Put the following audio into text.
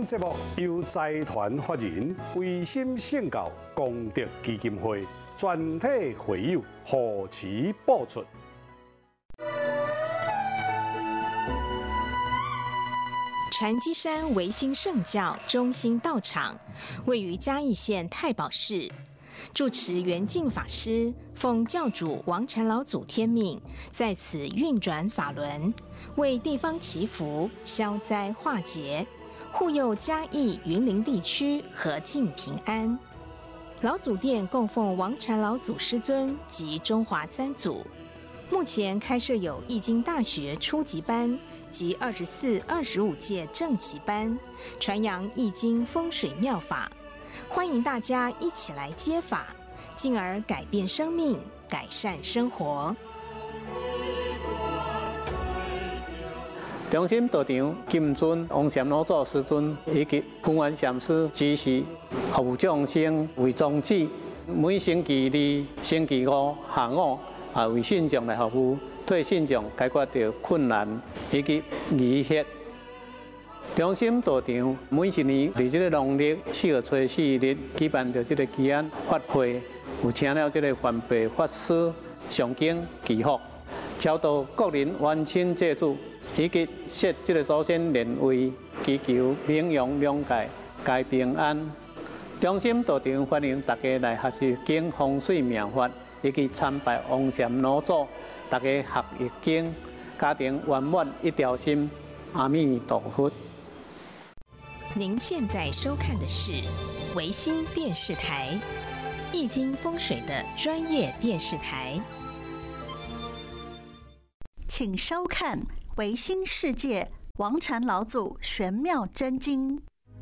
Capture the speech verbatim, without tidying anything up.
节目由财团法人维心圣教功德基金会全体会友护持播出。 禅机山维新圣教中心道场位于嘉义县太保市，住持圆净法师奉教主王禅老祖天命，在此运转法轮，为地方祈福、消灾化劫，护佑嘉义、云林地区和静平安。老祖殿供奉王禅老祖师尊及中华三祖，目前开设有易经大学初级班及二十四、二十五届正级班，传扬易经风水妙法，欢迎大家一起来接法，进而改变生命，改善生活。 中心道场金尊王禅老祖师尊以及公安禅师指示，服务众生为宗旨。每星期二、星期五下午啊，为信众来服务，替信众解决掉困难以及疑惑。中心道场每一年伫这个农历四月初四日举办着这个祈安法会，有请了这个环备法师上经祈福，超度国人冤亲债主。以及设这个祖先莲位，祈求名扬两界，皆平安。中心道场欢迎大家来学习经风水妙法，以及参拜王禅老祖，大家学易经，家庭圆满一条心。阿弥陀佛。 您现在收看的是维新电视台，易经风水的专业电视台。 请收看维新世界王禅老祖玄妙真经。